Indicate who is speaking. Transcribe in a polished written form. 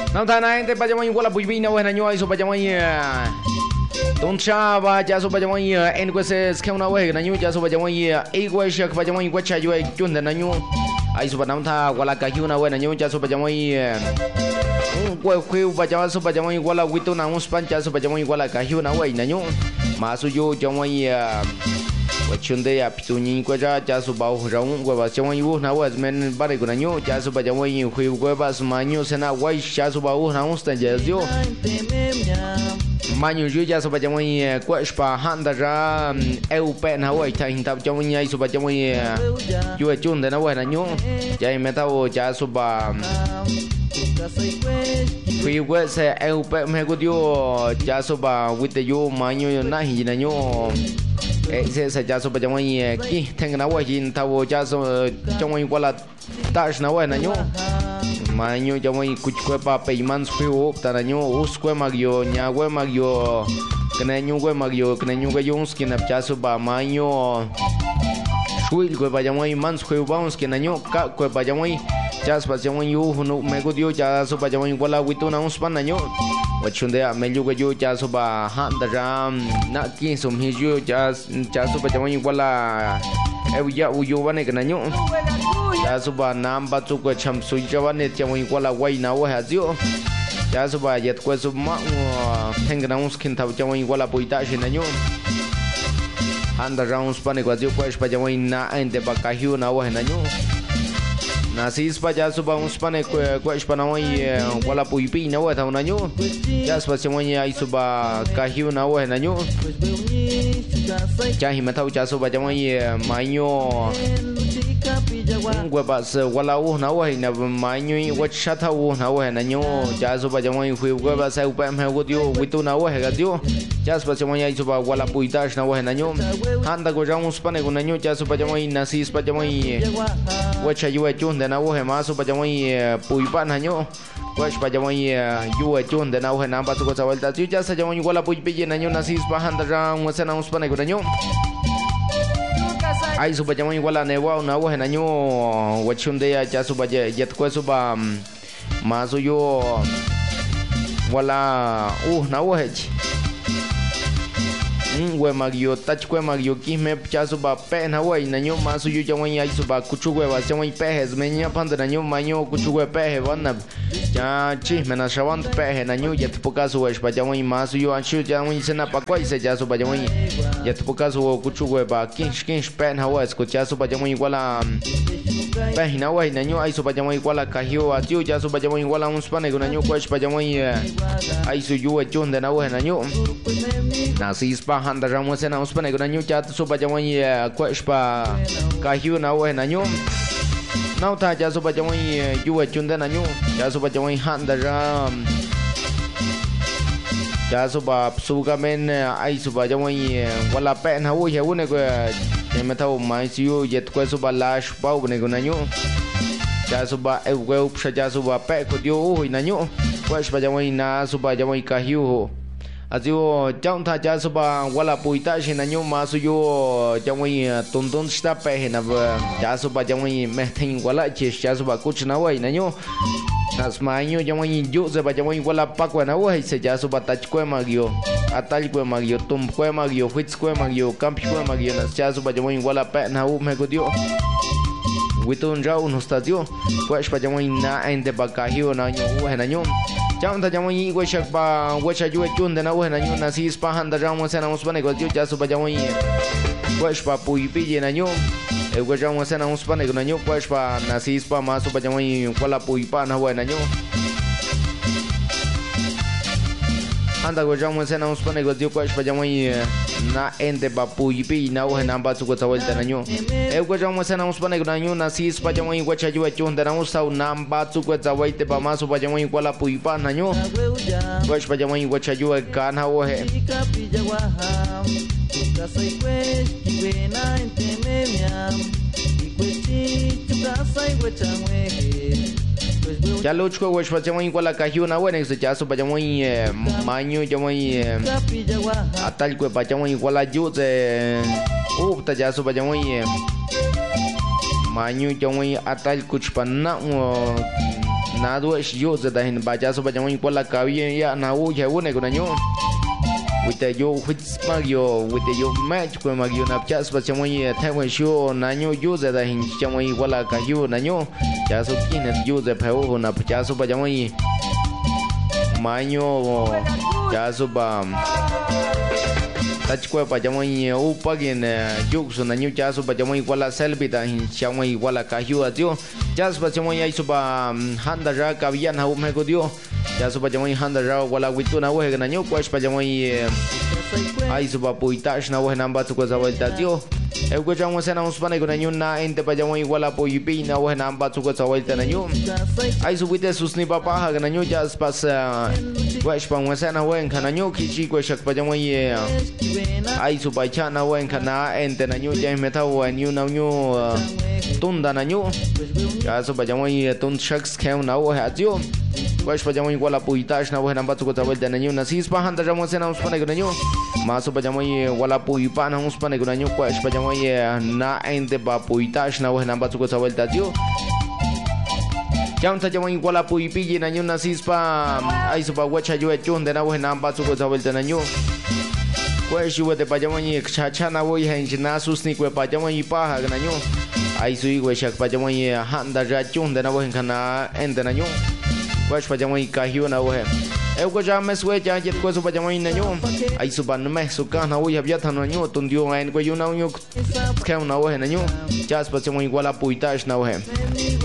Speaker 1: Namtana gente pajamay wala buibina wena nyo iso pajamay Toncha ya so pajamay en quese skemna we na nyu ya so pajamay e quesha pajamay quecha yo chunda na nyu ai so namta wala ka hiuna we na nyu ya so pajamay kwe pajamay so pajamay wala wito na uns pancha so pajamay wala ka hiuna we na nyu masu yo jamay Wachunde ya pituni kwaja jasu bau raung gwa chawang yu na wa men bare guna nyu jasu ba jawang yu hui gwa ba smanyu sena wai jasu bau na uns tan jazio manyu ju jasu ba jawang kwa spa handa ra eu pe na wa ta hin ta jawang ya su ba jawang yu chunde na wa na nyu jai meta wo jasu ba hui gwa se eu pe me gudio jasu ba with the yu manyu na hin na nyu se ya so pajamay ki tengna wa jin tawo ya so jamay wala dash na wa na nyo manyo jamay kuchkwe pa payman sku taranyo uskwe magyo nyagwe magyo knenyu gwe magyo knenyu gwe yunski na chaso ba manyo shuil gwe pajamay man sku bounce que nanyo ka gwe pajamay chas pajamay yu no mego dio ya so pajamay wala wituna uns pananyo Wachunde a melyu gwe yo ya so ba handa ram na ki sum hi yo ya so ba jamay wala eu ya uyo bane kana nyo ya so ba nam ba tu ko cham su jawane jamay wala wai na wa hazio ya so ba yet ko so ma tengna uns kin taw jamay wala poita shi na nyo handa rounds bane ko azio ko ba jamay na ende ba ka hiu na wa na nyo Nasis pa ya suba uns pane ko ispanawai wala puipi na wa taw na nyo ya spa semanya ai suba kahiu na wa na nyo ya himataw ya suba jamai manyo gwa bas wala u na wa na manyo wa chata u na wa na nyo ya suba jamai hui gwa bas au pa me godio witu na wa ga dio ya spa semanya ai suba wala puitash na wa na nyo handa go ja uns pane go na nyo ya suba jamai nasis pa jamai wa chayu chunda na wo ma so pajamay puipan hanyo pues pajamay yu chun de na wo na ba tu ko sawalta tu ja sa jamay wala puj pe na nyo nasis pa handa ra mo sa na uns pa na nyo ai so pajamay wala ne wa na wo na nyo wa chun de ya so baje jet ko so ba ma so yo wala na wo hech we magyo tach kwe magyo kisme chaso ba pe na we na nyo masu yu jamay ai so ba kuchu we ba jamay pe hes menya panda na nyo manyo kuchu we pe he banab ya chisme na shawant pe he na nyo yet pokaso we ba jamay masu yu anshu jamay sena pa kwai se chaso ba jamay yet pokaso kuchu we ba kinsh pe na we ko chaso ba jamay wala pe na we na nyo ai so ba jamay wala kahio atiu chaso ba jamay wala uns pane na nyo kwai ba jamay ai so yu chon de na we na nyo nasis pa handa ramo se na uspane go na nyu chat so ba jamay kweshpa kahiu na we na nyu nau ta ja so ba jamay yu chun de na nyu ja so ba jamay handa ram ja so ba suga men ai so ba jamay wala pe na wo he one go me ta mai siu yet ko so ba lash pa ne go na nyu ja so ba e go psha ja so ba pe ko dio na nyu kweshpa jamay na so ba jamay kahiu Azio jang tha ja so ba wala puita shi na nyu ma su yo jamai ton sta pe na ja so ba jamai me thin wala che ja so ba kuch na wai na nyu nas ma nyu jamai ju se ba jamai wala pa ko na wai se ja so ba tach ko magyo atal ko magyo tum ko magyo fits ko magyo kamp ko magyo nas ja so ba jamai wala pe na u me go dio witon ja un stadio ko pa jamai na ende ba ka hiu na nyu na nyu Jam ta jamai go shak ba go cha ju chun de na wo na nyu na si spa handa jam se na uns bane go ju ja so ba jamai go spa pui pi na nyu e go jam se na uns bane go na nyu go spa na si spa ma so ba jamai wala pui pa na wo na nyu handa go jam se na uns bane go ju go spa jamai na ende ba pui pi na wo na ba su go ta vuelta na nyu e go jam se na uns bane go na nyu na si spa jamai go cha ju chun de na uns sa na ba su go ta vuelta ba ma so ba jamai wala pui pa na nyu go spa jamai go cha ju ka na wo he ya luchko go spa jamai wala ka hiu na wo ne se ja so ba jamai manyu jamai atal ko pa jamai wala ju se ta ja so ba jamai manyu jamai atal kuch pa na nado yo se da hin baja so baja mo la cabía ya na u ya une con año with the yo which magio with the yo match con magio na chas pa chamo ye taiwan show na nyo yo se da hin chamo igual ka yo na nyo ya so kin yo de peo na pa so baja mo ye maño ya so ba tachkwe pa chamo ye u pagin yo so na nyo ya so baja mo igual la selfie da hin chamo igual ka yo atio ya so pa chamo ye so ba handa ra cabía na u me go dio ya so pa chamo handa ra wala witu na we na nyo kwash pa chamo ye ai so ba puitash na we namba tu ko za vuelta dio eu ko chamo se na uns pane con nyo na ente pa chamo igual a poipi na we namba tu ko za vuelta na nyo ai so wite susni papa ha na nyo ya pas kwash pa se na we kana nyo kichi ko shak pa chamo ye ai so pa cha na we kana ente na nyo ya me ta we nyo na nyo tunda na nyo ya so pa chamo ye tund shaks kheu na we ha dio kwash pa chamo igual a puitash na we namba tu ko za vuelta na nyo na sis pa handa chamo se na uns pane con nyo maso pa chamo ye wala puipa na uns pane con nyo kwash pa chamo ye na ente pa puitash na we namba tu ko za vuelta dio Jam ta chamo igual a puipi na nyo na sis pa ai so pa wacha yo echun de na we namba tu ko za vuelta na nyo kwash yo de pa chamo ye chacha na we hen na susni ko pa chamo ye pa ha na nyo ai so i we shak pa chamo ye handa ra chun de na we kana ente na nyo kwash pa chamo ye ka hiu na we eu ko jam mes we ja jet ko so pa chamo ye na nyo ai so ban me so ka na we ya bia na nyo tun dio en ko yo na nyo ka na we na nyo jas pa chamo igual a puitash na we